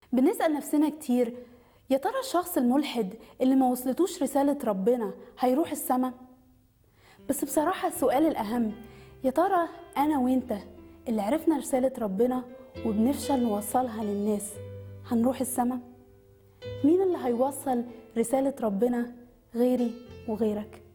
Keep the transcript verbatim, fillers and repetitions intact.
بنسأل نفسنا كتير، يا ترى الشخص الملحد اللي ما وصلتوش رسالة ربنا هيروح السما؟ بس بصراحة السؤال الأهم، يا ترى أنا وإنت اللي عرفنا رسالة ربنا وبنفشل نوصلها للناس هنروح السما؟ مين اللي هيوصل رسالة ربنا غيري وغيرك؟